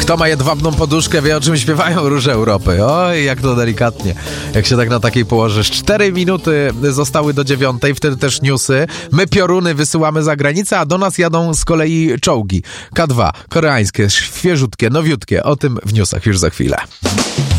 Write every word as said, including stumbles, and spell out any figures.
Kto ma jedwabną poduszkę, wie, o czym śpiewają Róże Europy. Oj, jak to delikatnie. Jak się tak na takiej położysz. Cztery minuty zostały do dziewiątej, wtedy też newsy. My pioruny wysyłamy za granicę, a do nas jadą z kolei czołgi. K dwa, koreańskie, świeżutkie, nowiutkie. O tym w newsach już za chwilę.